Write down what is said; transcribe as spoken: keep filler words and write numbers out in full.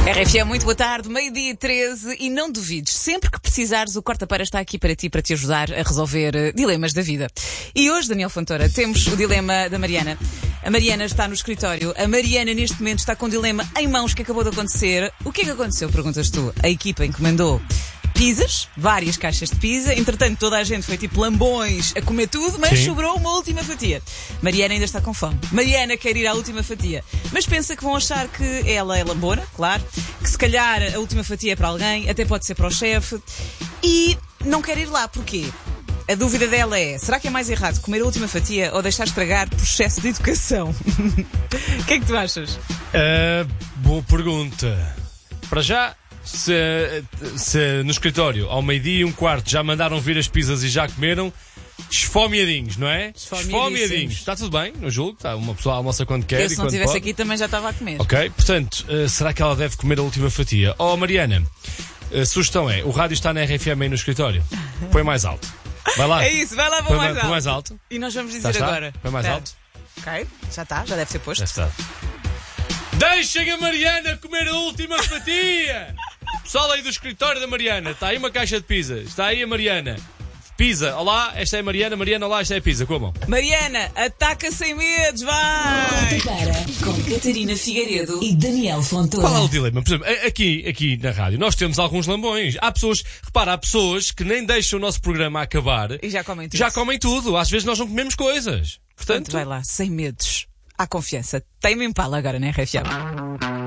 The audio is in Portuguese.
R F M, muito boa tarde, meio-dia e treze, e não duvides, sempre que precisares, o Corta-Para está aqui para ti, para te ajudar a resolver uh, dilemas da vida. E hoje, Daniel Fontoura, temos o dilema da Mariana. A Mariana está no escritório, a Mariana neste momento está com um dilema em mãos que acabou de acontecer. O que é que aconteceu, perguntas tu? A equipa encomendou pizzas, várias caixas de pizza, entretanto toda a gente foi tipo lambões a comer tudo, mas Sim. sobrou uma última fatia. Mariana ainda está com fome. Mariana quer ir à última fatia, mas pensa que vão achar que ela é lambona, claro, que se calhar a última fatia é para alguém, até pode ser para o chefe, e não quer ir lá. Porquê? A dúvida dela é, será que é mais errado comer a última fatia ou deixar estragar por excesso de educação? O que é que tu achas? Uh, boa pergunta. Para já, se, se no escritório ao meio-dia e um quarto já mandaram vir as pizzas e já comeram, esfomeadinhos, não é? Esfomeadinhos. Está tudo bem, no julgo. Está, uma pessoa almoça quando quer. Eu, e se quando não estivesse pode. aqui também já estava a comer. Ok, portanto, uh, será que ela deve comer a última fatia? Oh, Mariana, a sugestão é, o rádio está na R F M aí no escritório. Põe mais alto. Vai lá. É isso, vai lá para Põe mais, mais, alto. mais alto. E nós vamos dizer está, agora. Está? Põe mais tá. alto. Ok, já está, já deve ser posto. Já está. Deixem a Mariana comer a última fatia! Pessoal aí do escritório da Mariana, está aí uma caixa de pizza. Está aí a Mariana. Pizza, olá, esta é a Mariana. Mariana, olá, esta é a pizza. Comam. Mariana, ataca sem medos, vai! Para com Catarina Figueiredo e Daniel Fontoura. Qual é o dilema? Por exemplo, aqui, aqui na rádio nós temos alguns lambões. Há pessoas, repara, há pessoas que nem deixam o nosso programa acabar e já comem tudo. Já comem tudo. Às vezes nós não comemos coisas. Portanto, Portanto vai lá, sem medos. Há confiança. Tem-me Impala agora na R F M.